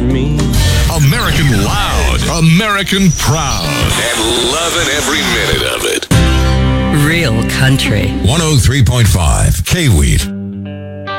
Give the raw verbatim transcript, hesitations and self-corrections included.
you mean. American loud, American proud, and loving every minute of it. Real country. one oh three point five K-Wheat.